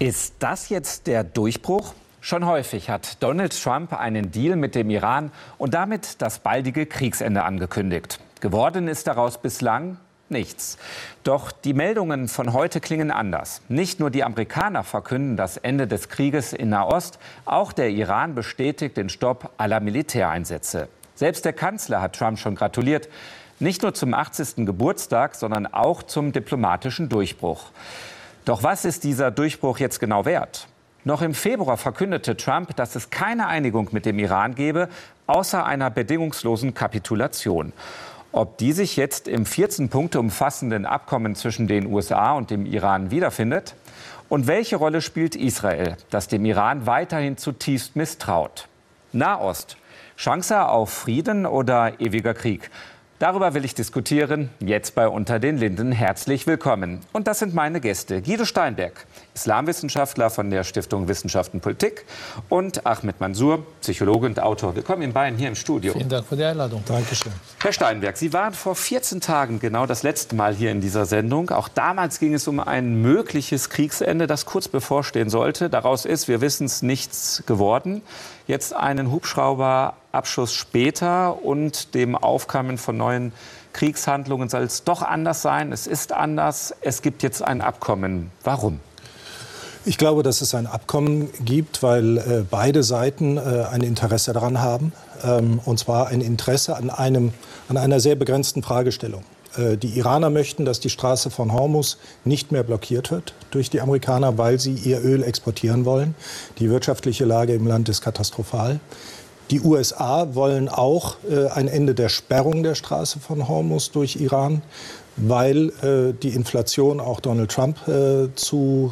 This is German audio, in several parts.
Ist das jetzt der Durchbruch? Schon häufig hat Donald Trump einen Deal mit dem Iran und damit das baldige Kriegsende angekündigt. Geworden ist daraus bislang nichts. Doch die Meldungen von heute klingen anders. Nicht nur die Amerikaner verkünden das Ende des Krieges in Nahost, auch der Iran bestätigt den Stopp aller Militäreinsätze. Selbst der Kanzler hat Trump schon gratuliert. Nicht nur zum 80. Geburtstag, sondern auch zum diplomatischen Durchbruch. Doch was ist dieser Durchbruch jetzt genau wert? Noch im Februar verkündete Trump, dass es keine Einigung mit dem Iran gebe, außer einer bedingungslosen Kapitulation. Ob die sich jetzt im 14 Punkte umfassenden Abkommen zwischen den USA und dem Iran wiederfindet? Und welche Rolle spielt Israel, das dem Iran weiterhin zutiefst misstraut? Nahost, Chance auf Frieden oder ewiger Krieg? Darüber will ich diskutieren, jetzt bei Unter den Linden. Herzlich willkommen. Und das sind meine Gäste. Guido Steinberg, Islamwissenschaftler von der Stiftung Wissenschaft und Politik, und Ahmed Mansour, Psychologe und Autor. Willkommen Ihnen beiden hier im Studio. Vielen Dank für die Einladung. Dankeschön. Herr Steinberg, Sie waren vor 14 Tagen genau das letzte Mal hier in dieser Sendung. Auch damals ging es um ein mögliches Kriegsende, das kurz bevorstehen sollte. Daraus ist, wir wissen es, nichts geworden. Jetzt einen Hubschrauberabschuss später und dem Aufkommen von neuen Kriegshandlungen soll es doch anders sein. Es ist anders. Es gibt jetzt ein Abkommen. Warum? Ich glaube, dass es ein Abkommen gibt, weil beide Seiten ein Interesse daran haben. Und zwar ein Interesse an einer sehr begrenzten Fragestellung. Die Iraner möchten, dass die Straße von Hormuz nicht mehr blockiert wird durch die Amerikaner, weil sie ihr Öl exportieren wollen. Die wirtschaftliche Lage im Land ist katastrophal. Die USA wollen auch ein Ende der Sperrung der Straße von Hormuz durch Iran, weil die Inflation auch Donald Trump zu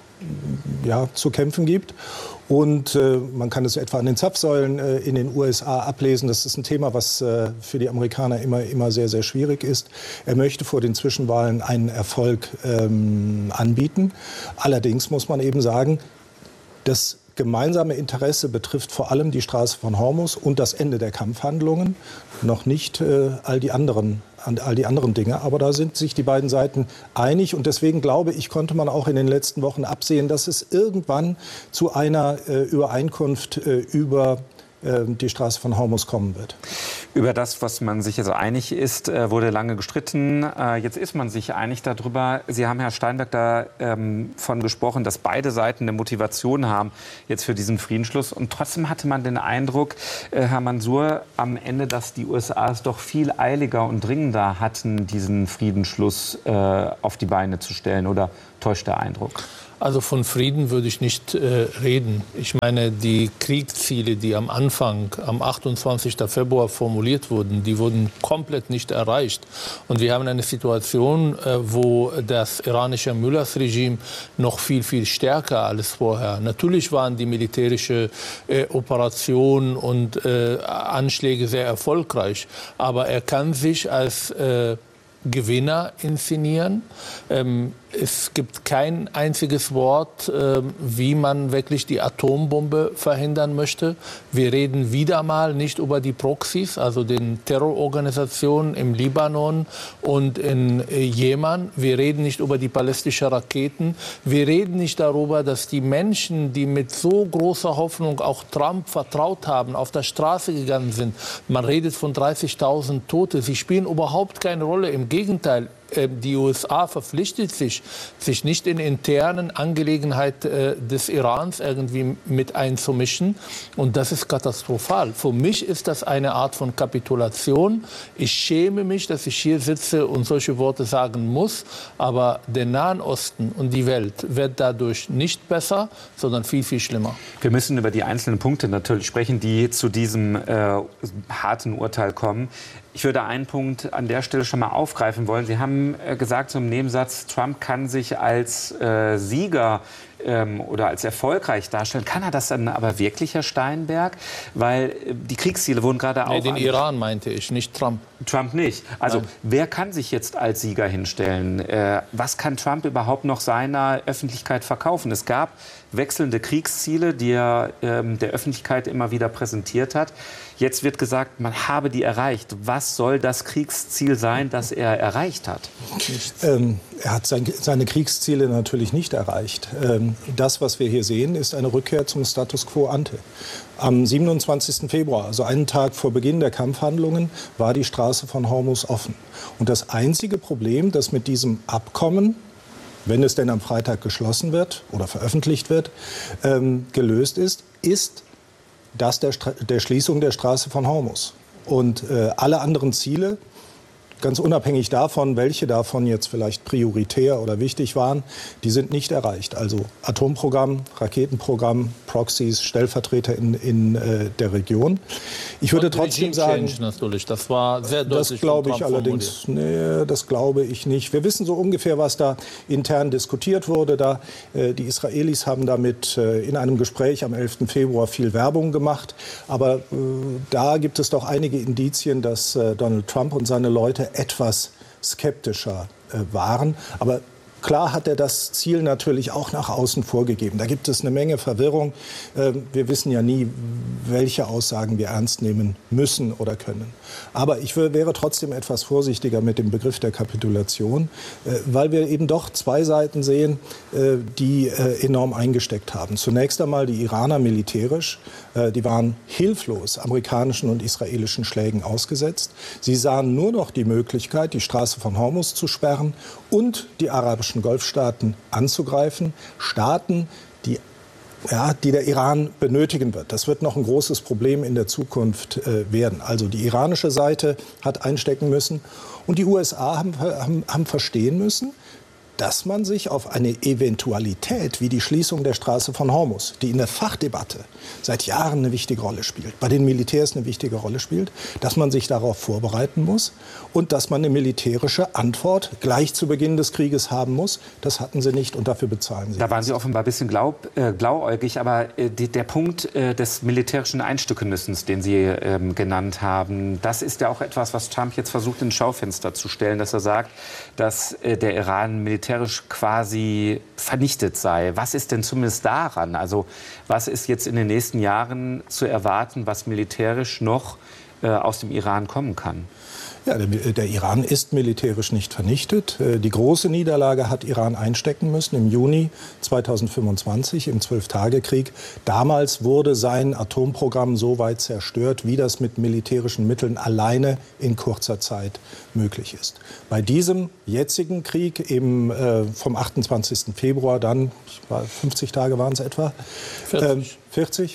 kämpfen gibt. Und man kann es etwa an den Zapfsäulen in den USA ablesen. Das ist ein Thema, was für die Amerikaner immer sehr, sehr schwierig ist. Er möchte vor den Zwischenwahlen einen Erfolg anbieten. Allerdings muss man eben sagen, das gemeinsame Interesse betrifft vor allem die Straße von Hormuz und das Ende der Kampfhandlungen, noch nicht all die anderen Dinge. Aber da sind sich die beiden Seiten einig. Und deswegen glaube ich, konnte man auch in den letzten Wochen absehen, dass es irgendwann zu einer Übereinkunft über die Straße von Hormuz kommen wird. Über das, was man sich also einig ist, wurde lange gestritten. Jetzt ist man sich einig darüber. Sie haben, Herr Steinberg, davon gesprochen, dass beide Seiten eine Motivation haben jetzt für diesen Friedensschluss. Und trotzdem hatte man den Eindruck, Herr Mansour, am Ende, dass die USA es doch viel eiliger und dringender hatten, diesen Friedensschluss auf die Beine zu stellen. Oder täuscht der Eindruck? Also von Frieden würde ich nicht reden. Ich meine, die Kriegsziele, die am Anfang, am 28. Februar formuliert wurden, die wurden komplett nicht erreicht. Und wir haben eine Situation, wo das iranische Müllers-Regime noch viel, viel stärker als vorher. Natürlich waren die militärischen Operationen und Anschläge sehr erfolgreich. Aber er kann sich als Gewinner inszenieren. Es gibt kein einziges Wort, wie man wirklich die Atombombe verhindern möchte. Wir reden wieder mal nicht über die Proxys, also den Terrororganisationen im Libanon und in Jemen. Wir reden nicht über die ballistischen Raketen. Wir reden nicht darüber, dass die Menschen, die mit so großer Hoffnung auch Trump vertraut haben, auf der Straße gegangen sind. Man redet von 30.000 Tote. Sie spielen überhaupt keine Rolle. Im Gegenteil. Die USA verpflichtet sich nicht in internen Angelegenheiten des Irans irgendwie mit einzumischen. Und das ist katastrophal. Für mich ist das eine Art von Kapitulation. Ich schäme mich, dass ich hier sitze und solche Worte sagen muss. Aber der Nahen Osten und die Welt wird dadurch nicht besser, sondern viel, viel schlimmer. Wir müssen über die einzelnen Punkte natürlich sprechen, die zu diesem harten Urteil kommen. Ich würde einen Punkt an der Stelle schon mal aufgreifen wollen. Sie haben gesagt zum Nebensatz, Trump kann sich als Sieger oder als erfolgreich darstellen. Kann er das dann aber wirklich, Herr Steinberg? Weil die Kriegsziele wurden gerade auch... Den Iran meinte ich, nicht Trump. Trump nicht. Also wer kann sich jetzt als Sieger hinstellen? Was kann Trump überhaupt noch seiner Öffentlichkeit verkaufen? Es gab wechselnde Kriegsziele, die er der Öffentlichkeit immer wieder präsentiert hat. Jetzt wird gesagt, man habe die erreicht. Was soll das Kriegsziel sein, das er erreicht hat? Er hat seine Kriegsziele natürlich nicht erreicht. das, was wir hier sehen, ist eine Rückkehr zum Status quo ante. Am 27. Februar, also einen Tag vor Beginn der Kampfhandlungen, war die Straße von Hormuz offen. Und das einzige Problem, das mit diesem Abkommen, wenn es denn am Freitag geschlossen wird oder veröffentlicht wird, gelöst ist das der Schließung der Straße von Hormuz. Und alle anderen Ziele, ganz unabhängig davon, welche davon jetzt vielleicht prioritär oder wichtig waren, die sind nicht erreicht. Also Atomprogramm, Raketenprogramm, Proxys, Stellvertreter in der Region. Ich würde trotzdem sagen, natürlich. Das war sehr deutlich. Das glaube ich allerdings, nee, das glaube ich nicht. Wir wissen so ungefähr, was da intern diskutiert wurde. Die Israelis haben damit in einem Gespräch am 11. Februar viel Werbung gemacht. Aber da gibt es doch einige Indizien, dass Donald Trump und seine Leute etwas skeptischer waren. Aber klar hat er das Ziel natürlich auch nach außen vorgegeben. Da gibt es eine Menge Verwirrung. Wir wissen ja nie, welche Aussagen wir ernst nehmen müssen oder können. Aber ich wäre trotzdem etwas vorsichtiger mit dem Begriff der Kapitulation, weil wir eben doch zwei Seiten sehen, die enorm eingesteckt haben. Zunächst einmal die Iraner militärisch. Die waren hilflos amerikanischen und israelischen Schlägen ausgesetzt. Sie sahen nur noch die Möglichkeit, die Straße von Hormuz zu sperren und die arabischen Golfstaaten anzugreifen. Staaten, die der Iran benötigen wird. Das wird noch ein großes Problem in der Zukunft werden. Also die iranische Seite hat einstecken müssen und die USA haben verstehen müssen, dass man sich auf eine Eventualität wie die Schließung der Straße von Hormuz, die in der Fachdebatte seit Jahren eine wichtige Rolle spielt, bei den Militärs eine wichtige Rolle spielt, dass man sich darauf vorbereiten muss und dass man eine militärische Antwort gleich zu Beginn des Krieges haben muss. Das hatten sie nicht und dafür bezahlen sie. Da waren Sie offenbar ein bisschen blauäugig, aber der Punkt des militärischen Einstückenmüssens, den Sie genannt haben, das ist ja auch etwas, was Trump jetzt versucht, ins Schaufenster zu stellen, dass er sagt, dass der Iran militärisch quasi vernichtet sei. Was ist denn zumindest daran? Also was ist jetzt in den nächsten Jahren zu erwarten, was militärisch noch aus dem Iran kommen kann? Ja, der Iran ist militärisch nicht vernichtet. Die große Niederlage hat Iran einstecken müssen im Juni 2025 im 12-Tage-Krieg. Damals wurde sein Atomprogramm so weit zerstört, wie das mit militärischen Mitteln alleine in kurzer Zeit möglich ist. Bei diesem jetzigen Krieg eben vom 28. Februar dann, 50 Tage waren es etwa, 40.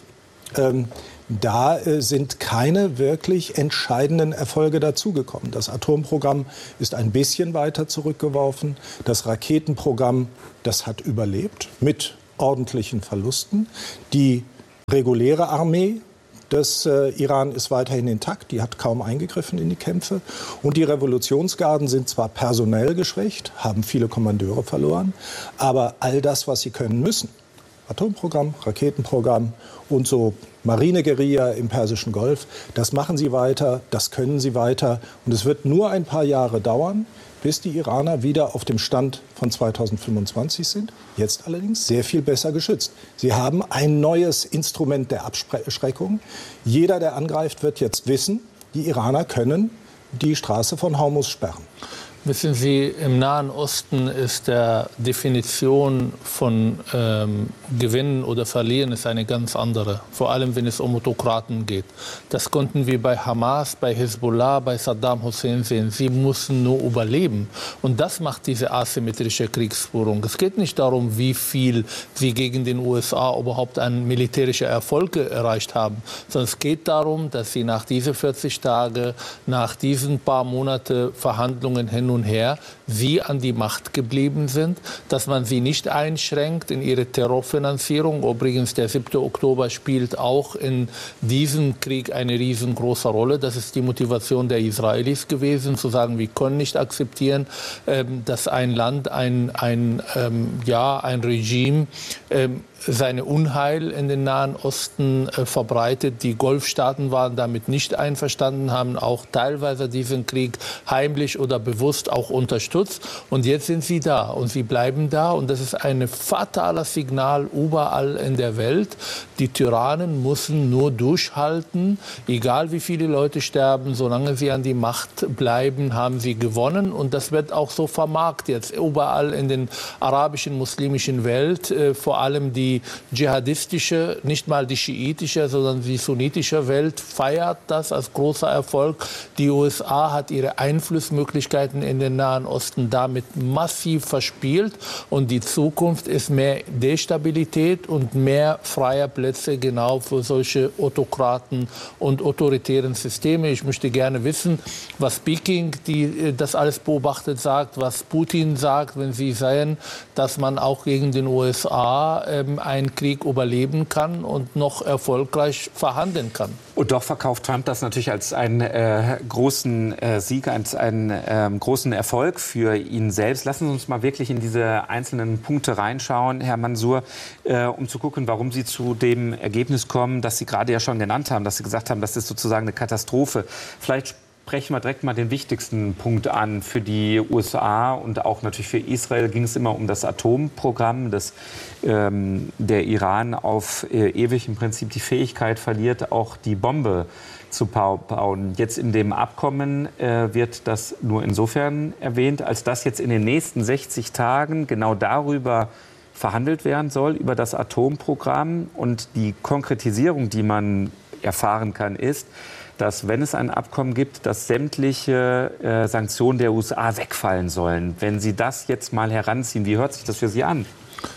Da sind keine wirklich entscheidenden Erfolge dazugekommen. Das Atomprogramm ist ein bisschen weiter zurückgeworfen. Das Raketenprogramm, das hat überlebt mit ordentlichen Verlusten. Die reguläre Armee des Iran ist weiterhin intakt. Die hat kaum eingegriffen in die Kämpfe. Und die Revolutionsgarden sind zwar personell geschwächt, haben viele Kommandeure verloren, aber all das, was sie können müssen, Atomprogramm, Raketenprogramm und so Marineguerilla im Persischen Golf, das machen sie weiter, das können sie weiter. Und es wird nur ein paar Jahre dauern, bis die Iraner wieder auf dem Stand von 2025 sind. Jetzt allerdings sehr viel besser geschützt. Sie haben ein neues Instrument der Abschreckung. Jeder, der angreift, wird jetzt wissen, die Iraner können die Straße von Hormuz sperren. Wissen Sie, im Nahen Osten ist der Definition von Gewinnen oder Verlieren ist eine ganz andere. Vor allem, wenn es um Autokraten geht. Das konnten wir bei Hamas, bei Hezbollah, bei Saddam Hussein sehen. Sie mussten nur überleben. Und das macht diese asymmetrische Kriegsführung. Es geht nicht darum, wie viel sie gegen den USA überhaupt an militärische Erfolge erreicht haben, sondern es geht darum, dass sie nach diesen 40 Tagen, nach diesen paar Monate Verhandlungen hin und her, sie an die Macht geblieben sind, dass man sie nicht einschränkt in ihre Terrorfinanzierung. Übrigens, der 7. Oktober spielt auch in diesem Krieg eine riesengroße Rolle. Das ist die Motivation der Israelis gewesen, zu sagen, wir können nicht akzeptieren, dass ein Land, ein Regime seine Unheil in den Nahen Osten verbreitet. Die Golfstaaten waren damit nicht einverstanden, haben auch teilweise diesen Krieg heimlich oder bewusst oft auch unterstützt. Und jetzt sind sie da und sie bleiben da. Und das ist ein fatales Signal überall in der Welt. Die Tyrannen müssen nur durchhalten, egal wie viele Leute sterben, solange sie an die Macht bleiben, haben sie gewonnen. Und das wird auch so vermarktet jetzt überall in den arabischen, muslimischen Welt. Vor allem die dschihadistische, nicht mal die schiitische, sondern die sunnitische Welt feiert das als großer Erfolg. Die USA hat ihre Einflussmöglichkeiten in den Nahen Osten damit massiv verspielt. Und die Zukunft ist mehr Destabilität und mehr freie Plätze genau für solche Autokraten und autoritären Systeme. Ich möchte gerne wissen, was Peking, die das alles beobachtet, sagt, was Putin sagt, wenn sie sehen, dass man auch gegen den USA einen Krieg überleben kann und noch erfolgreich verhandeln kann. Und doch verkauft Trump das natürlich als einen großen Sieg, als einen großen Erfolg für ihn selbst. Lassen Sie uns mal wirklich in diese einzelnen Punkte reinschauen, Herr Mansour, um zu gucken, warum Sie zu dem Ergebnis kommen, das Sie gerade ja schon genannt haben, dass Sie gesagt haben, das ist sozusagen eine Katastrophe. Vielleicht sprechen wir direkt mal den wichtigsten Punkt an. Für die USA und auch natürlich für Israel ging es immer um das Atomprogramm, dass der Iran auf ewig im Prinzip die Fähigkeit verliert, auch die Bombe zu bauen. Jetzt in dem Abkommen wird das nur insofern erwähnt, als dass jetzt in den nächsten 60 Tagen genau darüber verhandelt werden soll, über das Atomprogramm. Und die Konkretisierung, die man erfahren kann, ist, dass, wenn es ein Abkommen gibt, dass sämtliche Sanktionen der USA wegfallen sollen. Wenn Sie das jetzt mal heranziehen, wie hört sich das für Sie an?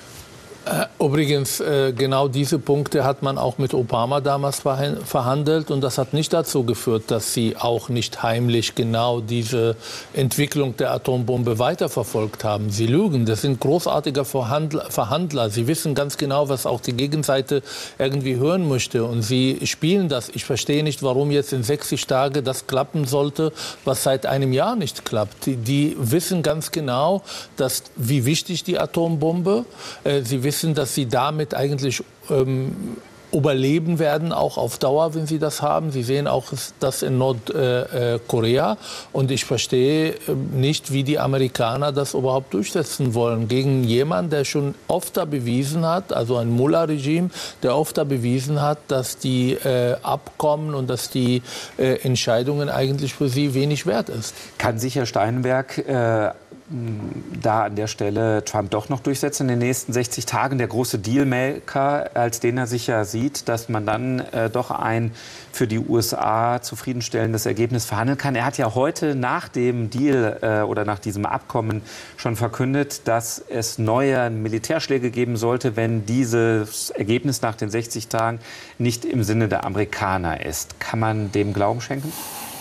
Übrigens, genau diese Punkte hat man auch mit Obama damals verhandelt. Und das hat nicht dazu geführt, dass sie auch nicht heimlich genau diese Entwicklung der Atombombe weiterverfolgt haben. Sie lügen. Das sind großartige Verhandler. Sie wissen ganz genau, was auch die Gegenseite irgendwie hören möchte. Und sie spielen das. Ich verstehe nicht, warum jetzt in 60 Tagen das klappen sollte, was seit einem Jahr nicht klappt. Die wissen ganz genau, wie wichtig die Atombombe. Sie wissen, dass sie damit eigentlich überleben werden, auch auf Dauer, wenn sie das haben. Sie sehen auch das in Nordkorea. Und ich verstehe nicht, wie die Amerikaner das überhaupt durchsetzen wollen. Gegen jemanden, der schon oft bewiesen hat, also ein Mullah-Regime, der oft bewiesen hat, dass die Abkommen und dass die Entscheidungen eigentlich für sie wenig wert ist. Kann sich Herr Steinberg da an der Stelle Trump doch noch durchsetzen in den nächsten 60 Tagen? Der große Dealmaker, als den er sich ja sieht, dass man dann doch ein für die USA zufriedenstellendes Ergebnis verhandeln kann. Er hat ja heute nach dem Deal oder nach diesem Abkommen schon verkündet, dass es neue Militärschläge geben sollte, wenn dieses Ergebnis nach den 60 Tagen nicht im Sinne der Amerikaner ist. Kann man dem Glauben schenken?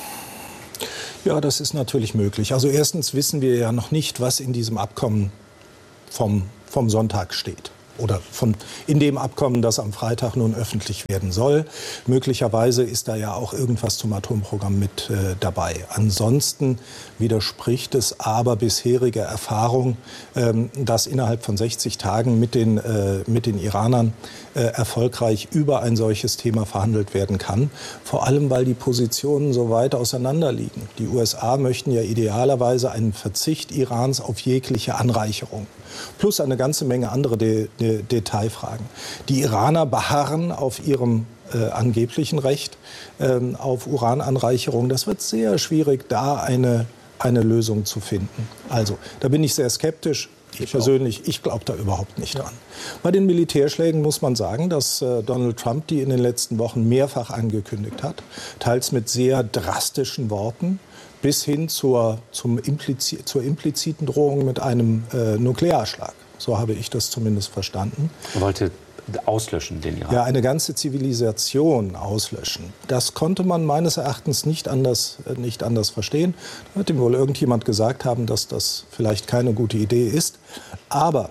Ja, das ist natürlich möglich. Also erstens wissen wir ja noch nicht, was in diesem Abkommen vom Sonntag steht. Oder in dem Abkommen, das am Freitag nun öffentlich werden soll. Möglicherweise ist da ja auch irgendwas zum Atomprogramm mit dabei. Ansonsten widerspricht es aber bisheriger Erfahrung, dass innerhalb von 60 Tagen mit den Iranern erfolgreich über ein solches Thema verhandelt werden kann. Vor allem, weil die Positionen so weit auseinander liegen. Die USA möchten ja idealerweise einen Verzicht Irans auf jegliche Anreicherung. Plus eine ganze Menge andere Detailfragen. Die Iraner beharren auf ihrem angeblichen Recht auf Urananreicherung. Das wird sehr schwierig, da eine Lösung zu finden. Also, da bin ich sehr skeptisch. Ich persönlich, ich glaube da überhaupt nicht dran. Bei den Militärschlägen muss man sagen, dass Donald Trump die in den letzten Wochen mehrfach angekündigt hat, teils mit sehr drastischen Worten, bis hin zur impliziten Drohung mit einem Nuklearschlag. So habe ich das zumindest verstanden. Er wollte auslöschen, den Iran. Ja, eine ganze Zivilisation auslöschen. Das konnte man meines Erachtens nicht anders verstehen. Da wird ihm wohl irgendjemand gesagt haben, dass das vielleicht keine gute Idee ist. Aber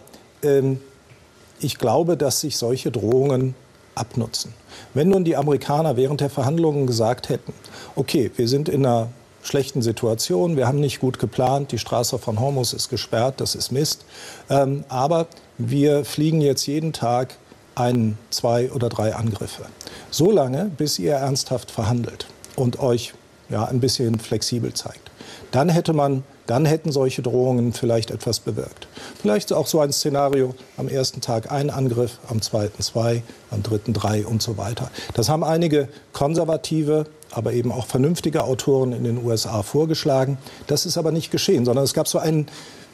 ich glaube, dass sich solche Drohungen abnutzen. Wenn nun die Amerikaner während der Verhandlungen gesagt hätten, okay, wir sind in einer schlechten Situation, wir haben nicht gut geplant, die Straße von Hormuz ist gesperrt, das ist Mist, aber wir fliegen jetzt jeden Tag 1, 2 oder 3 Angriffe. So lange, bis ihr ernsthaft verhandelt und euch ein bisschen flexibel zeigt. Dann hätte man dann hätten solche Drohungen vielleicht etwas bewirkt. Vielleicht auch so ein Szenario, am ersten Tag ein Angriff, am zweiten 2, am dritten 3 und so weiter. Das haben einige konservative, aber eben auch vernünftige Autoren in den USA vorgeschlagen. Das ist aber nicht geschehen, sondern es gab so einen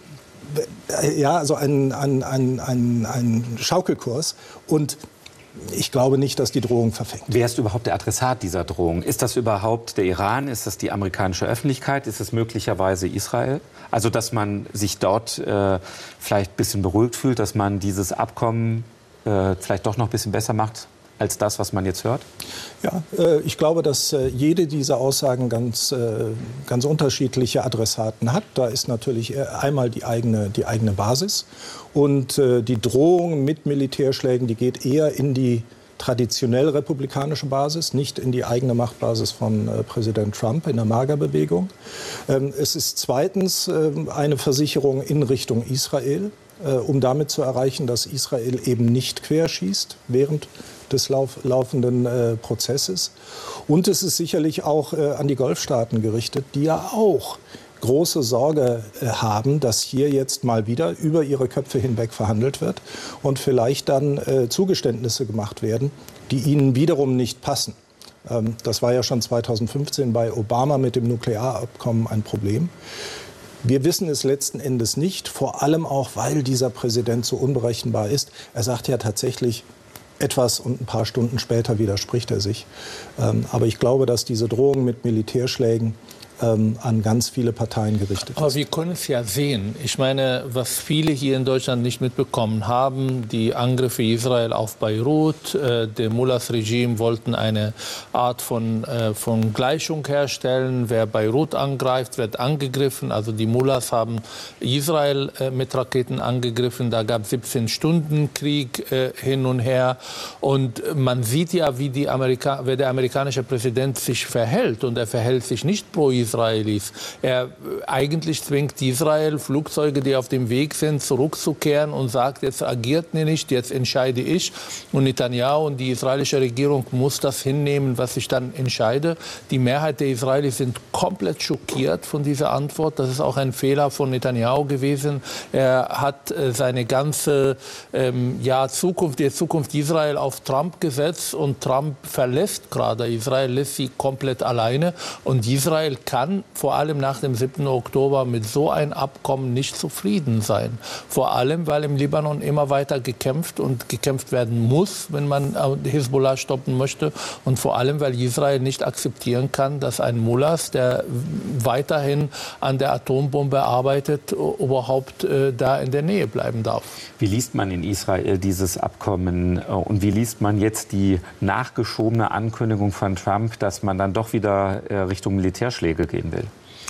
Schaukelkurs. Und ich glaube nicht, dass die Drohung verfängt. Wer ist überhaupt der Adressat dieser Drohung? Ist das überhaupt der Iran? Ist das die amerikanische Öffentlichkeit? Ist es möglicherweise Israel? Also, dass man sich dort vielleicht ein bisschen beruhigt fühlt, dass man dieses Abkommen vielleicht doch noch ein bisschen besser macht als das, was man jetzt hört? Ja, ich glaube, dass jede dieser Aussagen ganz unterschiedliche Adressaten hat. Da ist natürlich einmal die eigene Basis. Und die Drohung mit Militärschlägen, die geht eher in die traditionell republikanische Basis, nicht in die eigene Machtbasis von Präsident Trump in der MAGA-Bewegung. Es ist zweitens eine Versicherung in Richtung Israel, um damit zu erreichen, dass Israel eben nicht querschießt während des laufenden Prozesses. Und es ist sicherlich auch an die Golfstaaten gerichtet, die ja auch große Sorge haben, dass hier jetzt mal wieder über ihre Köpfe hinweg verhandelt wird und vielleicht dann Zugeständnisse gemacht werden, die ihnen wiederum nicht passen. Das war ja schon 2015 bei Obama mit dem Nuklearabkommen ein Problem. Wir wissen es letzten Endes nicht, vor allem auch, weil dieser Präsident so unberechenbar ist. Er sagt ja tatsächlich etwas und ein paar Stunden später widerspricht er sich. Aber ich glaube, dass diese Drohung mit Militärschlägen an ganz viele Parteien gerichtet ist. Aber wir können es ja sehen. Ich meine, was viele hier in Deutschland nicht mitbekommen haben, die Angriffe Israel auf Beirut, der Mullahs-Regime wollten eine Art von Gleichung herstellen. Wer Beirut angreift, wird angegriffen. Also die Mullahs haben Israel mit Raketen angegriffen. Da gab es 17-Stunden-Krieg hin und her. Und man sieht ja, wie der amerikanische Präsident sich verhält. Und er verhält sich nicht pro Israelis. Eigentlich zwingt Israel Flugzeuge, die auf dem Weg sind, zurückzukehren und sagt, jetzt agiert ihr nicht, jetzt entscheide ich. Und Netanyahu und die israelische Regierung muss das hinnehmen, was ich dann entscheide. Die Mehrheit der Israelis sind komplett schockiert von dieser Antwort. Das ist auch ein Fehler von Netanyahu gewesen. Er hat seine ganze Zukunft, die Zukunft Israel auf Trump gesetzt und Trump verlässt gerade Israel, lässt sie komplett alleine. Und Israel kann vor allem nach dem 7. Oktober mit so einem Abkommen nicht zufrieden sein. Vor allem, weil im Libanon immer weiter gekämpft werden muss, wenn man Hisbollah stoppen möchte. Und vor allem, weil Israel nicht akzeptieren kann, dass ein Mullahs, der weiterhin an der Atombombe arbeitet, überhaupt da in der Nähe bleiben darf. Wie liest man in Israel dieses Abkommen und wie liest man jetzt die nachgeschobene Ankündigung von Trump, dass man dann doch wieder Richtung Militärschläge gehen will?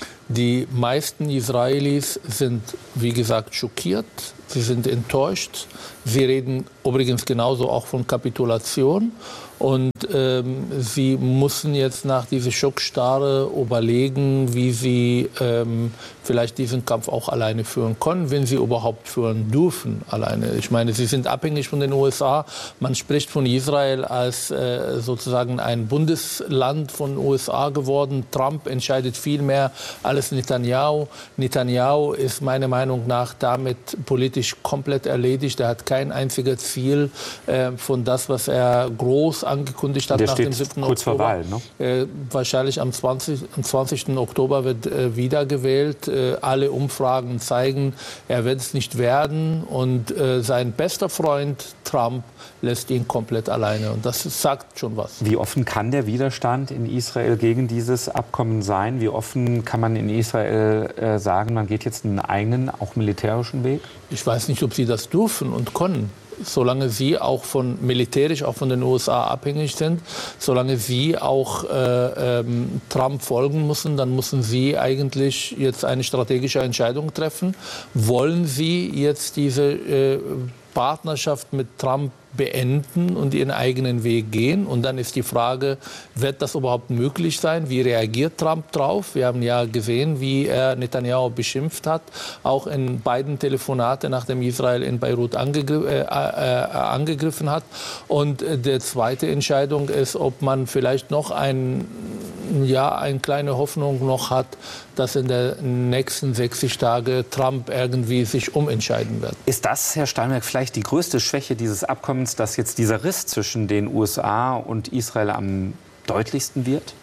Die meisten Israelis sind, wie gesagt, schockiert. Sie sind enttäuscht. Sie reden übrigens genauso auch von Kapitulation. Und sie müssen jetzt nach dieser Schockstarre überlegen, wie sie vielleicht diesen Kampf auch alleine führen können, wenn sie überhaupt führen dürfen alleine. Ich meine, sie sind abhängig von den USA. Man spricht von Israel als sozusagen ein Bundesland von USA geworden. Trump entscheidet viel mehr als Netanyahu. Netanyahu ist meiner Meinung nach damit politisch komplett erledigt. Er hat kein einziges Ziel von das, was er groß angekündigt hat nach dem 7. kurz vor Wahl, ne? Wahrscheinlich am 20. Oktober wird wiedergewählt. Alle Umfragen zeigen, er wird es nicht werden. Und sein bester Freund Trump lässt ihn komplett alleine. Und das sagt schon was. Wie offen kann der Widerstand in Israel gegen dieses Abkommen sein? Wie offen kann man in Israel sagen, man geht jetzt einen eigenen, auch militärischen Weg? Ich weiß nicht, ob sie das dürfen und können. Solange sie auch militärisch auch von den USA abhängig sind, solange sie auch Trump folgen müssen, dann müssen sie eigentlich jetzt eine strategische Entscheidung treffen. Wollen sie jetzt diese Partnerschaft mit Trump beenden und ihren eigenen Weg gehen? Und dann ist die Frage, wird das überhaupt möglich sein? Wie reagiert Trump drauf? Wir haben ja gesehen, wie er Netanyahu beschimpft hat, auch in beiden Telefonaten, nachdem Israel in Beirut angegriffen hat. Und die zweite Entscheidung ist, ob man vielleicht noch einen ja eine kleine Hoffnung noch hat, dass in den nächsten 60 Tagen Trump irgendwie sich umentscheiden wird. Ist das, Herr Steinberg, vielleicht die größte Schwäche dieses Abkommens, dass jetzt dieser Riss zwischen den USA und Israel am deutlichsten wird?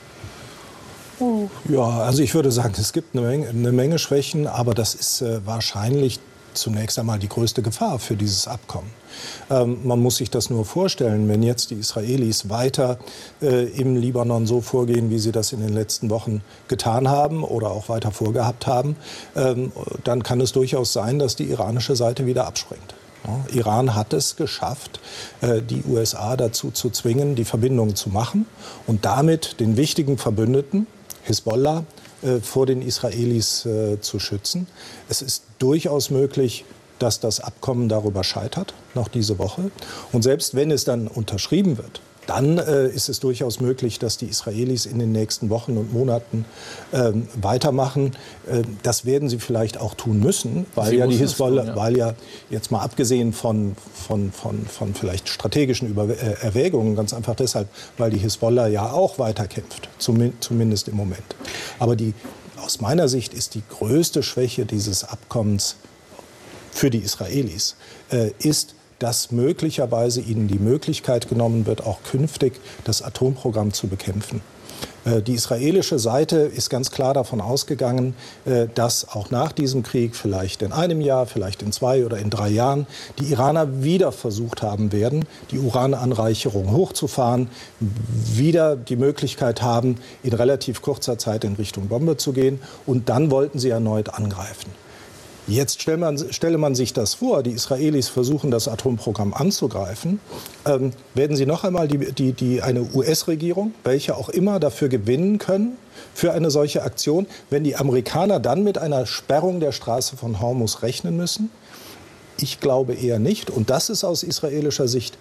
Ja, also ich würde sagen, es gibt eine Menge Schwächen, aber das ist wahrscheinlich zunächst einmal die größte Gefahr für dieses Abkommen. Man muss sich das nur vorstellen, wenn jetzt die Israelis weiter im Libanon so vorgehen, wie sie das in den letzten Wochen getan haben oder auch weiter vorgehabt haben, dann kann es durchaus sein, dass die iranische Seite wieder abspringt. Ja, Iran hat es geschafft, die USA dazu zu zwingen, die Verbindung zu machen und damit den wichtigen Verbündeten, Hisbollah, vor den Israelis zu schützen. Es ist durchaus möglich, dass das Abkommen darüber scheitert, noch diese Woche. Und selbst wenn es dann unterschrieben wird, dann ist es durchaus möglich, dass die Israelis in den nächsten Wochen und Monaten weitermachen. Das werden sie vielleicht auch tun müssen, weil ja die Hisbollah, weil ja jetzt mal abgesehen von vielleicht strategischen Erwägungen, ganz einfach deshalb, weil die Hisbollah ja auch weiterkämpft, zumindest im Moment. Aber aus meiner Sicht ist die größte Schwäche dieses Abkommens für die Israelis, ist, dass möglicherweise ihnen die Möglichkeit genommen wird, auch künftig das Atomprogramm zu bekämpfen. Die israelische Seite ist ganz klar davon ausgegangen, dass auch nach diesem Krieg, vielleicht in einem Jahr, vielleicht in 2 oder in 3 Jahren, die Iraner wieder versucht haben werden, die Urananreicherung hochzufahren, wieder die Möglichkeit haben, in relativ kurzer Zeit in Richtung Bombe zu gehen. Und dann wollten sie erneut angreifen. Jetzt stelle man sich das vor, die Israelis versuchen, das Atomprogramm anzugreifen, werden sie noch einmal eine US-Regierung, welche auch immer, dafür gewinnen können, für eine solche Aktion, wenn die Amerikaner dann mit einer Sperrung der Straße von Hormuz rechnen müssen? Ich glaube eher nicht. Und das ist aus israelischer Sicht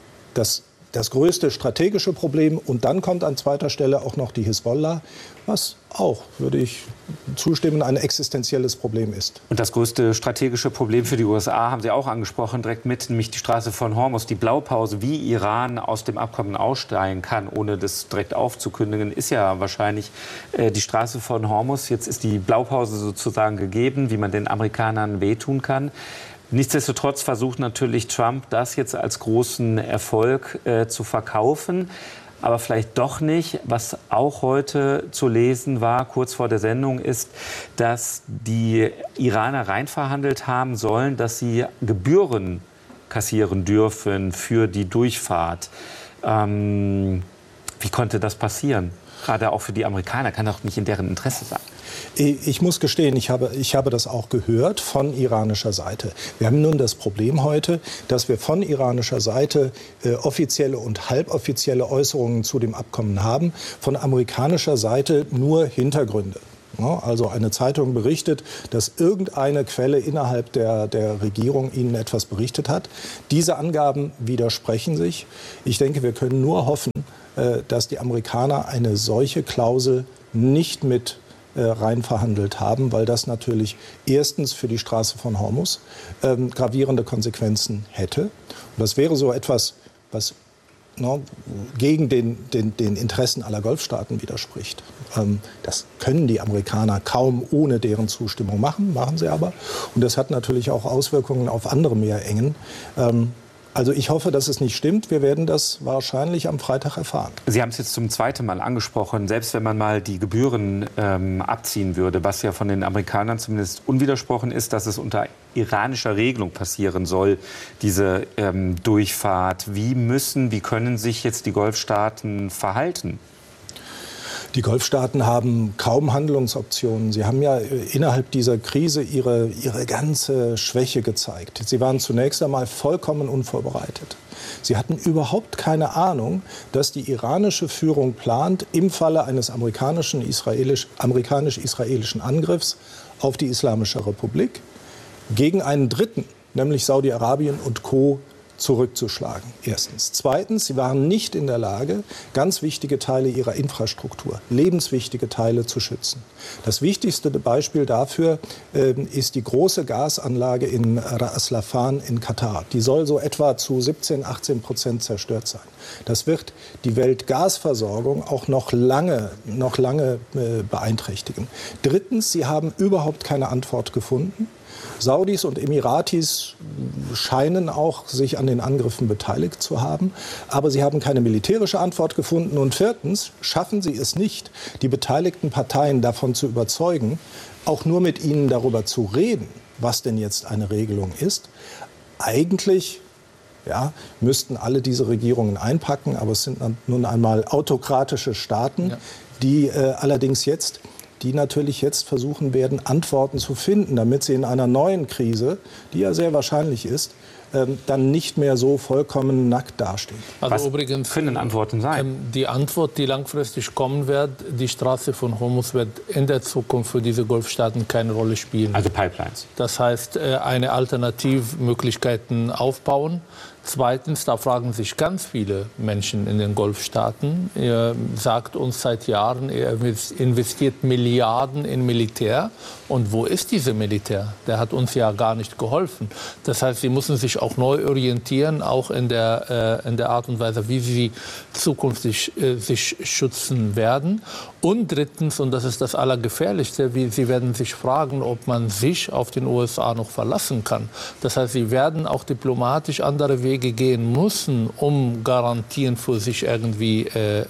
das größte strategische Problem. Und dann kommt an zweiter Stelle auch noch die Hisbollah, was auch, würde ich zustimmen, ein existenzielles Problem ist. Und das größte strategische Problem für die USA haben Sie auch angesprochen, direkt mit, nämlich die Straße von Hormuz. Die Blaupause, wie Iran aus dem Abkommen aussteigen kann, ohne das direkt aufzukündigen, ist ja wahrscheinlich die Straße von Hormuz. Jetzt ist die Blaupause sozusagen gegeben, wie man den Amerikanern wehtun kann. Nichtsdestotrotz versucht natürlich Trump, das jetzt als großen Erfolg zu verkaufen. Aber vielleicht doch nicht. Was auch heute zu lesen war, kurz vor der Sendung, ist, dass die Iraner reinverhandelt haben sollen, dass sie Gebühren kassieren dürfen für die Durchfahrt. Wie konnte das passieren? Gerade auch für die Amerikaner, kann doch nicht in deren Interesse sein. Ich muss gestehen, ich habe das auch gehört von iranischer Seite. Wir haben nun das Problem heute, dass wir von iranischer Seite offizielle und halboffizielle Äußerungen zu dem Abkommen haben, von amerikanischer Seite nur Hintergründe. Ja, also eine Zeitung berichtet, dass irgendeine Quelle innerhalb der Regierung ihnen etwas berichtet hat. Diese Angaben widersprechen sich. Ich denke, wir können nur hoffen, dass die Amerikaner eine solche Klausel nicht mit rein verhandelt haben, weil das natürlich erstens für die Straße von Hormuz gravierende Konsequenzen hätte. Und das wäre so etwas, was gegen den Interessen aller Golfstaaten widerspricht. Das können die Amerikaner kaum ohne deren Zustimmung machen sie aber. Und das hat natürlich auch Auswirkungen auf andere Meerengen. Also ich hoffe, dass es nicht stimmt. Wir werden das wahrscheinlich am Freitag erfahren. Sie haben es jetzt zum zweiten Mal angesprochen. Selbst wenn man mal die Gebühren abziehen würde, was ja von den Amerikanern zumindest unwidersprochen ist, dass es unter iranischer Regelung passieren soll, diese Durchfahrt. Wie können sich jetzt die Golfstaaten verhalten? Die Golfstaaten haben kaum Handlungsoptionen. Sie haben ja innerhalb dieser Krise ihre ganze Schwäche gezeigt. Sie waren zunächst einmal vollkommen unvorbereitet. Sie hatten überhaupt keine Ahnung, dass die iranische Führung plant, im Falle eines amerikanisch-israelischen Angriffs auf die Islamische Republik gegen einen Dritten, nämlich Saudi-Arabien und Co., zurückzuschlagen. Erstens. Zweitens, sie waren nicht in der Lage, ganz wichtige Teile ihrer Infrastruktur, lebenswichtige Teile zu schützen. Das wichtigste Beispiel dafür ist die große Gasanlage in Ras Laffan in Katar. Die soll so etwa zu 17-18% zerstört sein. Das wird die Weltgasversorgung auch noch lange beeinträchtigen. Drittens, sie haben überhaupt keine Antwort gefunden. Saudis und Emiratis scheinen auch sich an den Angriffen beteiligt zu haben, aber sie haben keine militärische Antwort gefunden. Und viertens schaffen sie es nicht, die beteiligten Parteien davon zu überzeugen, auch nur mit ihnen darüber zu reden, was denn jetzt eine Regelung ist. Eigentlich müssten alle diese Regierungen einpacken, aber es sind nun einmal autokratische Staaten, die natürlich jetzt versuchen werden, Antworten zu finden, damit sie in einer neuen Krise, die ja sehr wahrscheinlich ist, dann nicht mehr so vollkommen nackt dastehen. Also was übrigens können Antworten sein? Die Antwort, die langfristig kommen wird, die Straße von Hormuz wird in der Zukunft für diese Golfstaaten keine Rolle spielen. Also Pipelines. Das heißt, eine Alternativmöglichkeiten aufbauen. Zweitens, da fragen sich ganz viele Menschen in den Golfstaaten. Er sagt uns seit Jahren, er investiert Milliarden in Militär. Und wo ist diese Militär? Der hat uns ja gar nicht geholfen. Das heißt, sie müssen sich auch neu orientieren, auch in der Art und Weise, wie sie zukünftig sich schützen werden. Und drittens, und das ist das Allergefährlichste, sie werden sich fragen, ob man sich auf den USA noch verlassen kann. Das heißt, sie werden auch diplomatisch andere Wege gehen müssen, um Garantien für sich irgendwie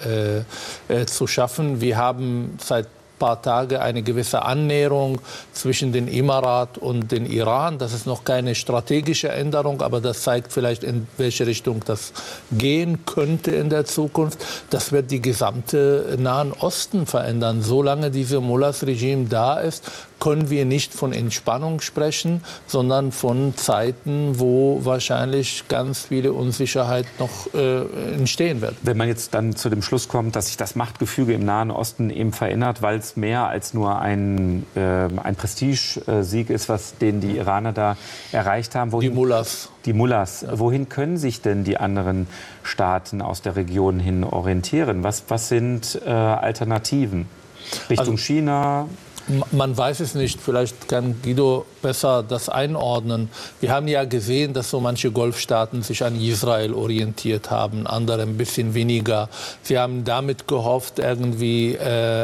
zu schaffen. Wir haben seit paar Tage eine gewisse Annäherung zwischen den Emiraten und den Iran. Das ist noch keine strategische Änderung, aber das zeigt vielleicht, in welche Richtung das gehen könnte in der Zukunft. Das wird die gesamte Nahen Osten verändern. Solange dieses Mullahs-Regime da ist, können wir nicht von Entspannung sprechen, sondern von Zeiten, wo wahrscheinlich ganz viele Unsicherheit noch entstehen wird. Wenn man jetzt dann zu dem Schluss kommt, dass sich das Machtgefüge im Nahen Osten eben verändert, weil es mehr als nur ein Prestigesieg ist, den die Iraner da erreicht haben. Die Mullahs. Die Mullahs. Ja. Wohin können sich denn die anderen Staaten aus der Region hin orientieren? Was sind Alternativen? Richtung China? Man weiß es nicht. Vielleicht kann Guido besser das einordnen. Wir haben ja gesehen, dass so manche Golfstaaten sich an Israel orientiert haben, andere ein bisschen weniger. Sie haben damit gehofft, irgendwie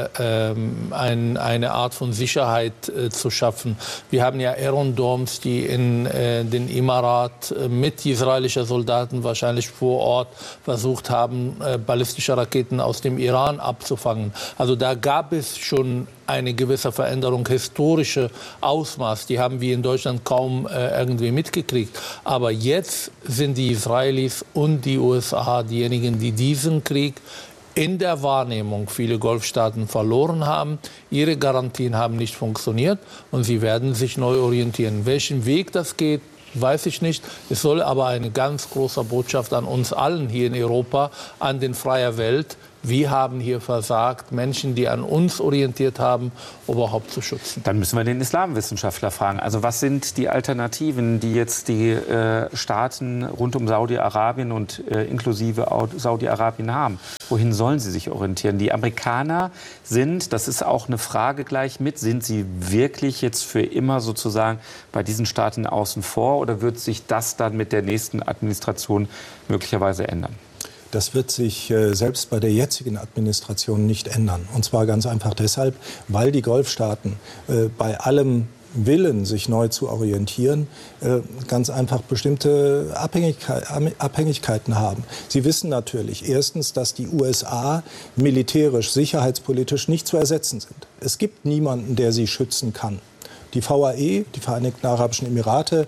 eine Art von Sicherheit zu schaffen. Wir haben ja Iron Domes, die in den Emiraten mit israelischen Soldaten wahrscheinlich vor Ort versucht haben, ballistische Raketen aus dem Iran abzufangen. Also da gab es schon eine gewisse Veränderung, historische Ausmaß, die haben wir in Deutschland kaum irgendwie mitgekriegt. Aber jetzt sind die Israelis und die USA diejenigen, die diesen Krieg in der Wahrnehmung viele Golfstaaten verloren haben. Ihre Garantien haben nicht funktioniert und sie werden sich neu orientieren. Welchen Weg das geht, weiß ich nicht. Es soll aber eine ganz große Botschaft an uns allen hier in Europa, an den freien Welt. Wir haben hier versagt, Menschen, die an uns orientiert haben, überhaupt zu schützen. Dann müssen wir den Islamwissenschaftler fragen. Also was sind die Alternativen, die jetzt die Staaten rund um Saudi-Arabien und inklusive Saudi-Arabien haben? Wohin sollen sie sich orientieren? Die Amerikaner sind, das ist auch eine Frage gleich mit, sind sie wirklich jetzt für immer sozusagen bei diesen Staaten außen vor oder wird sich das dann mit der nächsten Administration möglicherweise ändern? Das wird sich selbst bei der jetzigen Administration nicht ändern. Und zwar ganz einfach deshalb, weil die Golfstaaten bei allem Willen, sich neu zu orientieren, ganz einfach bestimmte Abhängigkeiten haben. Sie wissen natürlich erstens, dass die USA militärisch, sicherheitspolitisch nicht zu ersetzen sind. Es gibt niemanden, der sie schützen kann. Die VAE, die Vereinigten Arabischen Emirate,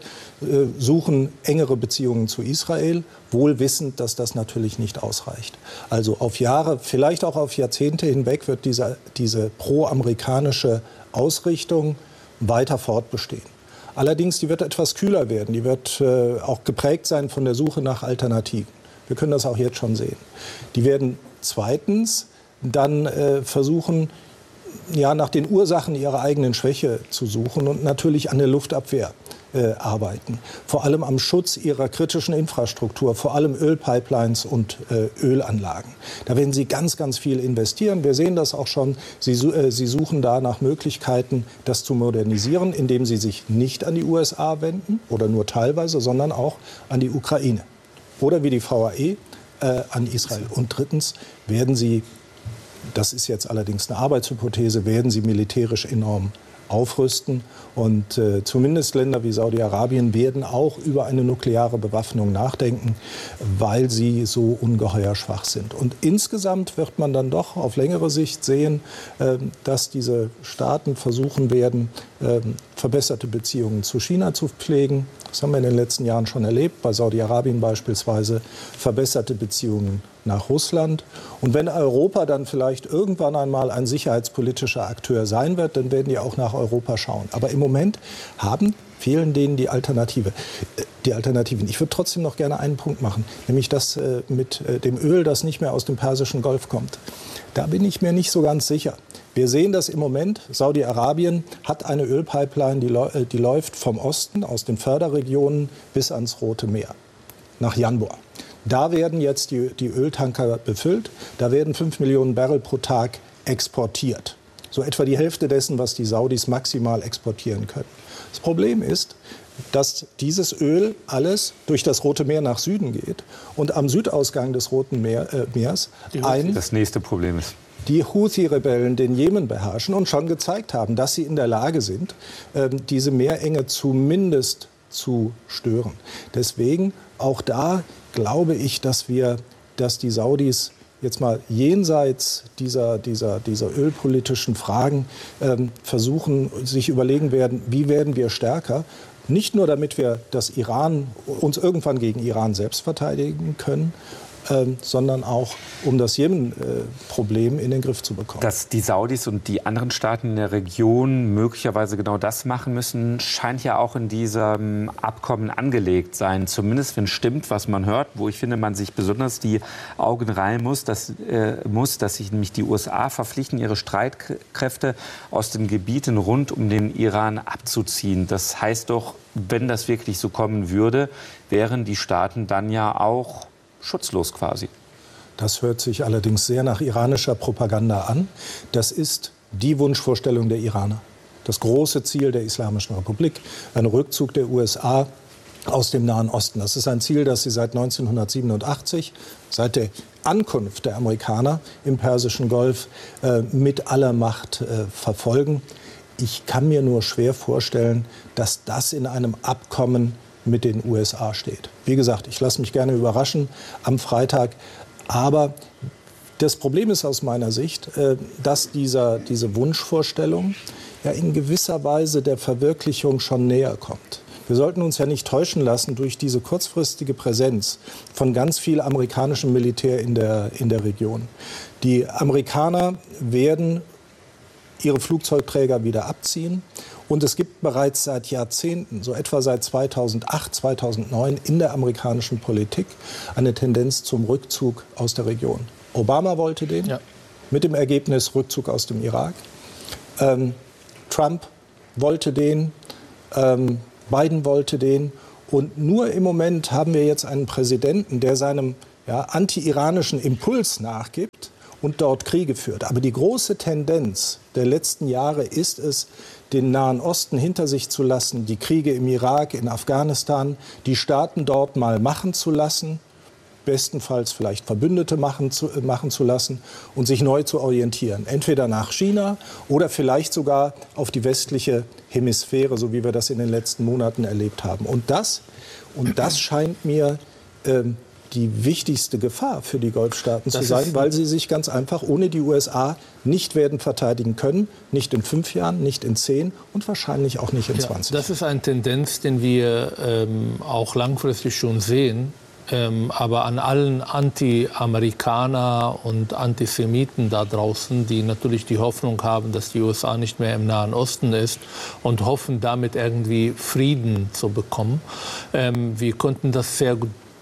suchen engere Beziehungen zu Israel, wohl wissend, dass das natürlich nicht ausreicht. Also auf Jahre, vielleicht auch auf Jahrzehnte hinweg wird diese pro-amerikanische Ausrichtung weiter fortbestehen. Allerdings, die wird etwas kühler werden. Die wird auch geprägt sein von der Suche nach Alternativen. Wir können das auch jetzt schon sehen. Die werden zweitens dann versuchen, nach den Ursachen ihrer eigenen Schwäche zu suchen und natürlich an der Luftabwehr arbeiten. Vor allem am Schutz ihrer kritischen Infrastruktur, vor allem Ölpipelines und Ölanlagen. Da werden sie ganz, ganz viel investieren. Wir sehen das auch schon. Sie suchen da nach Möglichkeiten, das zu modernisieren, indem sie sich nicht an die USA wenden oder nur teilweise, sondern auch an die Ukraine. Oder wie die VAE an Israel. Und drittens werden sie, das ist jetzt allerdings eine Arbeitshypothese, werden sie militärisch enorm aufrüsten. Und zumindest Länder wie Saudi-Arabien werden auch über eine nukleare Bewaffnung nachdenken, weil sie so ungeheuer schwach sind. Und insgesamt wird man dann doch auf längere Sicht sehen, dass diese Staaten versuchen werden, verbesserte Beziehungen zu China zu pflegen. Das haben wir in den letzten Jahren schon erlebt, bei Saudi-Arabien beispielsweise, verbesserte Beziehungen nach Russland. Und wenn Europa dann vielleicht irgendwann einmal ein sicherheitspolitischer Akteur sein wird, dann werden die auch nach Europa schauen. Aber im Moment fehlen denen die Alternativen. Ich würde trotzdem noch gerne einen Punkt machen, nämlich das mit dem Öl, das nicht mehr aus dem Persischen Golf kommt. Da bin ich mir nicht so ganz sicher. Wir sehen das im Moment. Saudi-Arabien hat eine Ölpipeline, die läuft vom Osten, aus den Förderregionen bis ans Rote Meer, nach Yanbu. Da werden jetzt die Öltanker befüllt. Da werden 5 Millionen Barrel pro Tag exportiert. So etwa die Hälfte dessen, was die Saudis maximal exportieren können. Das Problem ist, dass dieses Öl alles durch das Rote Meer nach Süden geht und am Südausgang des Roten Meers das nächste Problem ist, die Houthi-Rebellen den Jemen beherrschen und schon gezeigt haben, dass sie in der Lage sind, diese Meerenge zumindest zu stören. Deswegen auch da glaube ich, dass die Saudis jetzt mal jenseits dieser ölpolitischen Fragen versuchen, sich überlegen werden, wie werden wir stärker. Nicht nur, damit wir uns irgendwann gegen Iran selbst verteidigen können, sondern auch, um das Jemen-Problem in den Griff zu bekommen. Dass die Saudis und die anderen Staaten in der Region möglicherweise genau das machen müssen, scheint ja auch in diesem Abkommen angelegt sein. Zumindest, wenn stimmt, was man hört, wo ich finde, man sich besonders die Augen reiben muss, dass sich nämlich die USA verpflichten, ihre Streitkräfte aus den Gebieten rund um den Iran abzuziehen. Das heißt doch, wenn das wirklich so kommen würde, wären die Staaten dann ja auch schutzlos quasi. Das hört sich allerdings sehr nach iranischer Propaganda an. Das ist die Wunschvorstellung der Iraner. Das große Ziel der Islamischen Republik, ein Rückzug der USA aus dem Nahen Osten. Das ist ein Ziel, das sie seit 1987, seit der Ankunft der Amerikaner im Persischen Golf, mit aller Macht verfolgen. Ich kann mir nur schwer vorstellen, dass das in einem Abkommen mit den USA steht. Wie gesagt, ich lasse mich gerne überraschen am Freitag. Aber das Problem ist aus meiner Sicht, dass diese Wunschvorstellung ja in gewisser Weise der Verwirklichung schon näher kommt. Wir sollten uns ja nicht täuschen lassen durch diese kurzfristige Präsenz von ganz viel amerikanischem Militär in der Region. Die Amerikaner werden ihre Flugzeugträger wieder abziehen. Und es gibt bereits seit Jahrzehnten, so etwa seit 2008, 2009, in der amerikanischen Politik eine Tendenz zum Rückzug aus der Region. Obama wollte den, mit dem Ergebnis Rückzug aus dem Irak. Trump wollte den, Biden wollte den. Und nur im Moment haben wir jetzt einen Präsidenten, der seinem anti-iranischen Impuls nachgibt und dort Kriege führt. Aber die große Tendenz der letzten Jahre ist es, den Nahen Osten hinter sich zu lassen, die Kriege im Irak, in Afghanistan, die Staaten dort mal machen zu lassen, bestenfalls vielleicht Verbündete machen zu lassen und sich neu zu orientieren. Entweder nach China oder vielleicht sogar auf die westliche Hemisphäre, so wie wir das in den letzten Monaten erlebt haben. Und das scheint mir die wichtigste Gefahr für die Golfstaaten zu sein, weil sie sich ganz einfach ohne die USA nicht werden verteidigen können. Nicht in 5 Jahren, nicht in 10 und wahrscheinlich auch nicht in 20. Das ist eine Tendenz, die wir auch langfristig schon sehen. Aber an allen Anti-Amerikaner und Antisemiten da draußen, die natürlich die Hoffnung haben, dass die USA nicht mehr im Nahen Osten ist und hoffen, damit irgendwie Frieden zu bekommen. Wir konnten das sehr gut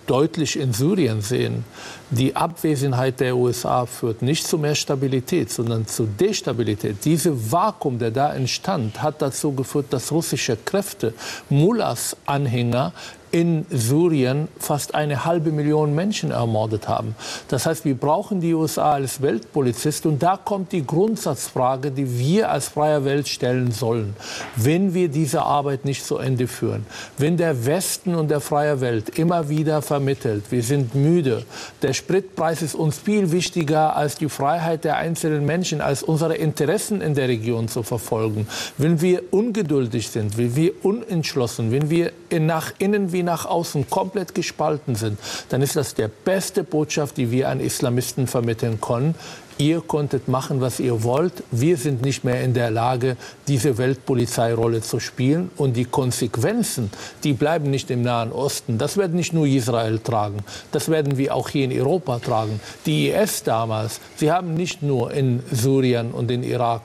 deutlich in Syrien sehen, die Abwesenheit der USA führt nicht zu mehr Stabilität, sondern zu Destabilität. Dieses Vakuum, der da entstand, hat dazu geführt, dass russische Kräfte, Mullahs Anhänger, in Syrien fast 500.000 Menschen ermordet haben. Das heißt, wir brauchen die USA als Weltpolizist. Und da kommt die Grundsatzfrage, die wir als freie Welt stellen sollen. Wenn wir diese Arbeit nicht zu Ende führen, wenn der Westen und der freie Welt immer wieder vermittelt, wir sind müde, der Spritpreis ist uns viel wichtiger als die Freiheit der einzelnen Menschen, als unsere Interessen in der Region zu verfolgen. Wenn wir ungeduldig sind, wenn wir unentschlossen, wenn wir nach innen wie nach außen komplett gespalten sind, dann ist das der beste Botschaft, die wir an Islamisten vermitteln können. Ihr konntet machen, was ihr wollt. Wir sind nicht mehr in der Lage, diese Weltpolizeirolle zu spielen. Und die Konsequenzen, die bleiben nicht im Nahen Osten. Das wird nicht nur Israel tragen. Das werden wir auch hier in Europa tragen. Die IS damals, sie haben nicht nur in Syrien und in Irak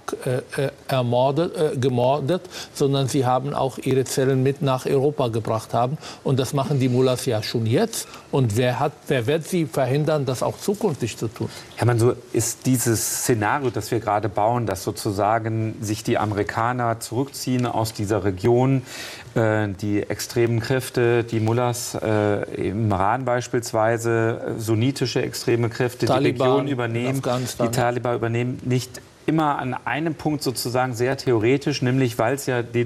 gemordet, sondern sie haben auch ihre Zellen mit nach Europa gebracht haben. Und das machen die Mullahs ja schon jetzt. Und wer wird sie verhindern, das auch zukünftig zu tun? Herr Mansour, ist dieses Szenario, das wir gerade bauen, dass sozusagen sich die Amerikaner zurückziehen aus dieser Region, die extremen Kräfte, die Mullahs im Iran beispielsweise, sunnitische extreme Kräfte, Taliban, die Region übernehmen, die Taliban übernehmen, nicht immer an einem Punkt sozusagen sehr theoretisch, nämlich weil es ja den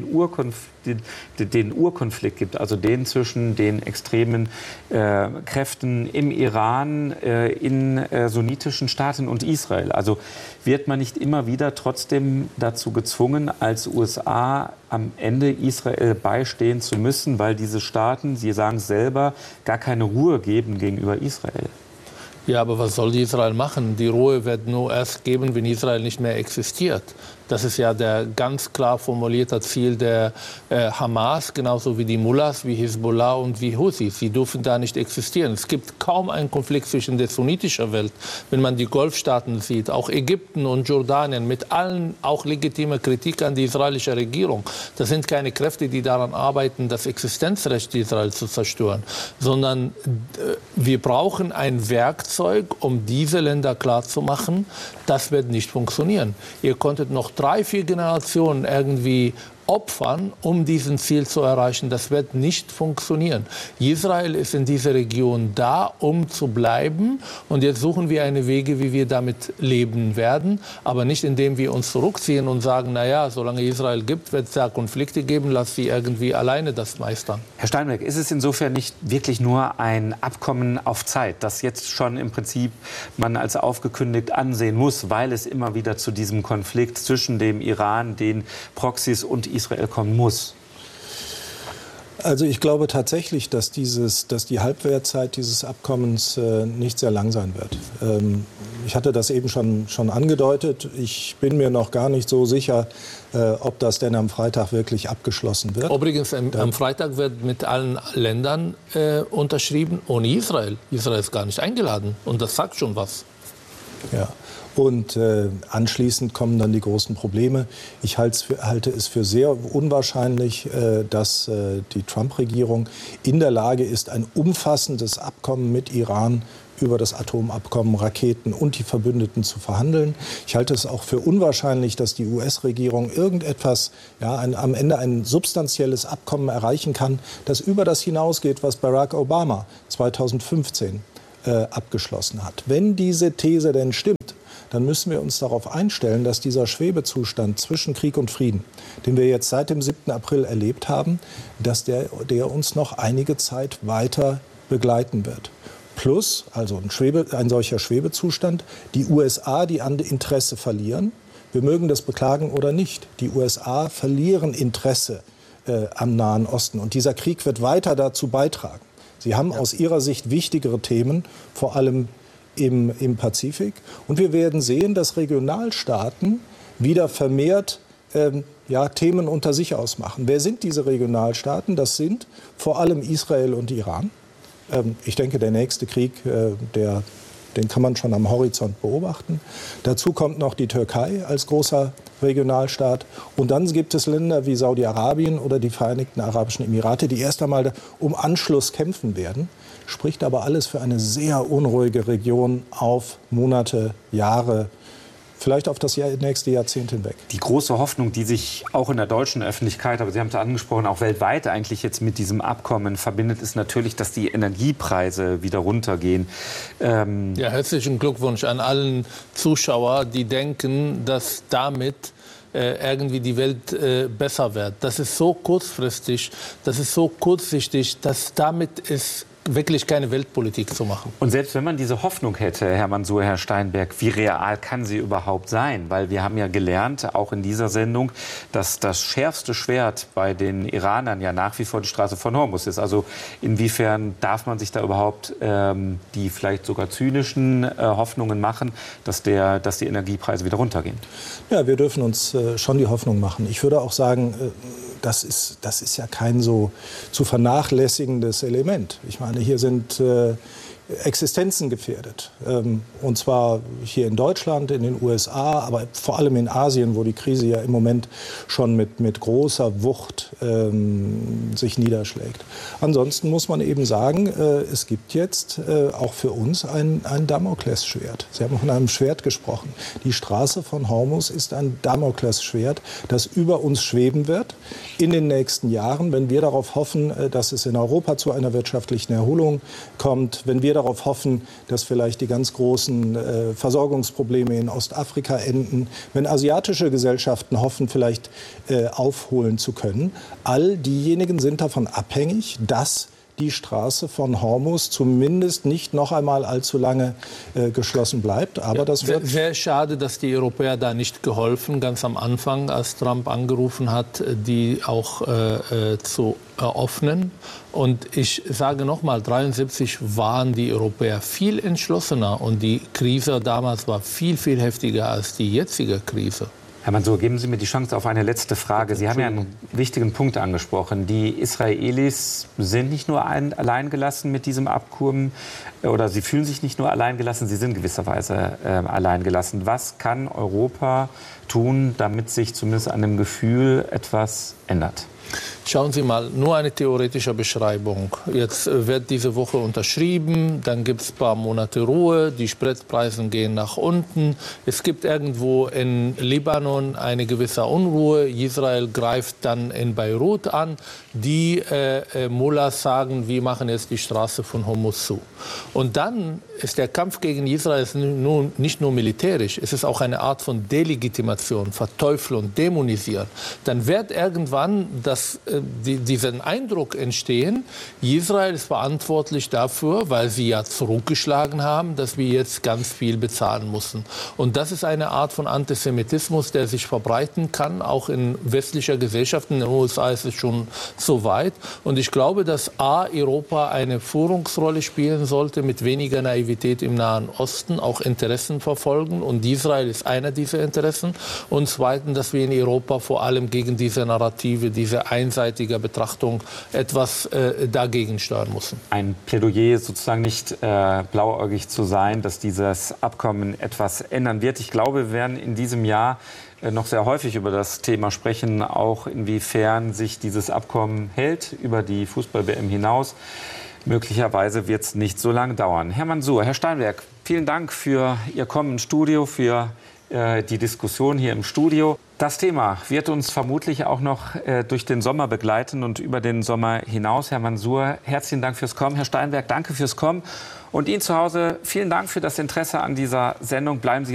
Urkonflikt gibt, also den zwischen den extremen Kräften im Iran, in sunnitischen Staaten und Israel. Also wird man nicht immer wieder trotzdem dazu gezwungen, als USA am Ende Israel beistehen zu müssen, weil diese Staaten, Sie sagen es selber, gar keine Ruhe geben gegenüber Israel? Ja, aber was soll Israel machen? Die Ruhe wird nur erst geben, wenn Israel nicht mehr existiert. Das ist ja der ganz klar formulierte Ziel der Hamas, genauso wie die Mullahs, wie Hisbollah und wie Houthis. Sie dürfen da nicht existieren. Es gibt kaum einen Konflikt zwischen der sunnitischen Welt, wenn man die Golfstaaten sieht, auch Ägypten und Jordanien, mit allen auch legitimer Kritik an die israelische Regierung. Das sind keine Kräfte, die daran arbeiten, das Existenzrecht Israels zu zerstören, sondern wir brauchen ein Werkzeug, um diese Länder klarzumachen, das wird nicht funktionieren. Ihr konntet noch 3, 4 Generationen irgendwie opfern, um diesen Ziel zu erreichen. Das wird nicht funktionieren. Israel ist in dieser Region da, um zu bleiben. Und jetzt suchen wir eine Wege, wie wir damit leben werden. Aber nicht, indem wir uns zurückziehen und sagen, naja, solange Israel gibt, wird es da Konflikte geben, lass sie irgendwie alleine das meistern. Herr Steinberg, ist es insofern nicht wirklich nur ein Abkommen auf Zeit, das jetzt schon im Prinzip man als aufgekündigt ansehen muss, weil es immer wieder zu diesem Konflikt zwischen dem Iran, den Proxys und Israel kommen muss? Also ich glaube tatsächlich, dass die Halbwertzeit dieses Abkommens nicht sehr lang sein wird. Ich hatte das eben schon angedeutet. Ich bin mir noch gar nicht so sicher, ob das denn am Freitag wirklich abgeschlossen wird. Übrigens, am Freitag wird mit allen Ländern unterschrieben, ohne Israel. Israel ist gar nicht eingeladen. Und das sagt schon was. Ja. Und anschließend kommen dann die großen Probleme. Ich halte es für sehr unwahrscheinlich, dass die Trump-Regierung in der Lage ist, ein umfassendes Abkommen mit Iran über das Atomabkommen, Raketen und die Verbündeten zu verhandeln. Ich halte es auch für unwahrscheinlich, dass die US-Regierung irgendetwas, am Ende ein substanzielles Abkommen erreichen kann, das über das hinausgeht, was Barack Obama 2015 abgeschlossen hat. Wenn diese These denn stimmt, dann müssen wir uns darauf einstellen, dass dieser Schwebezustand zwischen Krieg und Frieden, den wir jetzt seit dem 7. April erlebt haben, dass der uns noch einige Zeit weiter begleiten wird. Plus, also ein solcher Schwebezustand, die USA, die an Interesse verlieren. Wir mögen das beklagen oder nicht. Die USA verlieren Interesse am Nahen Osten. Und dieser Krieg wird weiter dazu beitragen. Sie haben aus ihrer Sicht wichtigere Themen, vor allem im Pazifik. Und wir werden sehen, dass Regionalstaaten wieder vermehrt Themen unter sich ausmachen. Wer sind diese Regionalstaaten? Das sind vor allem Israel und Iran. Ich denke, der nächste Krieg, den kann man schon am Horizont beobachten. Dazu kommt noch die Türkei als großer Regionalstaat. Und dann gibt es Länder wie Saudi-Arabien oder die Vereinigten Arabischen Emirate, die erst einmal um Anschluss kämpfen werden. spricht aber alles für eine sehr unruhige Region auf Monate, Jahre, vielleicht auf das nächste Jahrzehnt hinweg. Die große Hoffnung, die sich auch in der deutschen Öffentlichkeit, aber Sie haben es angesprochen, auch weltweit eigentlich jetzt mit diesem Abkommen verbindet, ist natürlich, dass die Energiepreise wieder runtergehen. Ja, herzlichen Glückwunsch an allen Zuschauer, die denken, dass damit irgendwie die Welt besser wird. Das ist so kurzfristig, das ist so kurzsichtig, dass damit ist wirklich keine Weltpolitik zu machen. Und selbst wenn man diese Hoffnung hätte, Herr Mansour, Herr Steinberg, wie real kann sie überhaupt sein? Weil wir haben ja gelernt, auch in dieser Sendung, dass das schärfste Schwert bei den Iranern ja nach wie vor die Straße von Hormuz ist. Also inwiefern darf man sich da überhaupt die vielleicht sogar zynischen Hoffnungen machen, dass die Energiepreise wieder runtergehen? Ja, wir dürfen uns schon die Hoffnung machen. Ich würde auch sagen, das ist ja kein so zu vernachlässigendes Element. Ich meine, hier sind Existenzen gefährdet. Und zwar hier in Deutschland, in den USA, aber vor allem in Asien, wo die Krise ja im Moment schon mit großer Wucht sich niederschlägt. Ansonsten muss man eben sagen, es gibt jetzt auch für uns ein Damoklesschwert. Sie haben von einem Schwert gesprochen. Die Straße von Hormuz ist ein Damoklesschwert, das über uns schweben wird in den nächsten Jahren, wenn wir darauf hoffen, dass es in Europa zu einer wirtschaftlichen Erholung kommt, wenn wir darauf hoffen, dass vielleicht die ganz großen Versorgungsprobleme in Ostafrika enden, wenn asiatische Gesellschaften hoffen, vielleicht aufholen zu können. All diejenigen sind davon abhängig, dass die Straße von Hormuz zumindest nicht noch einmal allzu lange geschlossen bleibt. Aber das wird sehr schade, dass die Europäer da nicht geholfen, ganz am Anfang, als Trump angerufen hat, die auch zu eröffnen. Und ich sage nochmal, 1973 waren die Europäer viel entschlossener und die Krise damals war viel, viel heftiger als die jetzige Krise. Herr Mansour, geben Sie mir die Chance auf eine letzte Frage. Sie haben ja einen wichtigen Punkt angesprochen. Die Israelis sind nicht nur alleingelassen mit diesem Abkommen, oder sie fühlen sich nicht nur alleingelassen, sie sind gewisserweise alleingelassen. Was kann Europa tun, damit sich zumindest an dem Gefühl etwas ändert? Schauen Sie mal, nur eine theoretische Beschreibung. Jetzt wird diese Woche unterschrieben, dann gibt es ein paar Monate Ruhe, die Spritpreise gehen nach unten. Es gibt irgendwo in Libanon eine gewisse Unruhe. Israel greift dann in Beirut an. Die Mullahs sagen, wir machen jetzt die Straße von Hormuz zu. Und dann ist der Kampf gegen Israel nicht nur militärisch, es ist auch eine Art von Delegitimation, Verteuflung, Dämonisieren. Dann wird irgendwann diesen Eindruck entstehen, Israel ist verantwortlich dafür, weil sie ja zurückgeschlagen haben, dass wir jetzt ganz viel bezahlen müssen. Und das ist eine Art von Antisemitismus, der sich verbreiten kann, auch in westlicher Gesellschaft. In den USA ist es schon so weit. Und ich glaube, dass Europa eine Führungsrolle spielen sollte mit weniger Naivität im Nahen Osten, auch Interessen verfolgen. Und Israel ist einer dieser Interessen. Und zweitens, dass wir in Europa vor allem gegen diese Narrative, diese einseitige Betrachtung etwas dagegen steuern müssen. Ein Plädoyer sozusagen nicht blauäugig zu sein, dass dieses Abkommen etwas ändern wird. Ich glaube, wir werden in diesem Jahr noch sehr häufig über das Thema sprechen, auch inwiefern sich dieses Abkommen hält über die Fußball-WM hinaus. Möglicherweise wird es nicht so lange dauern. Herr Mansour, Herr Steinberg, vielen Dank für Ihr Kommen ins Studio, für die Diskussion hier im Studio. Das Thema wird uns vermutlich auch noch durch den Sommer begleiten und über den Sommer hinaus. Herr Mansour, herzlichen Dank fürs Kommen. Herr Steinberg, danke fürs Kommen. Und Ihnen zu Hause vielen Dank für das Interesse an dieser Sendung. Bleiben Sie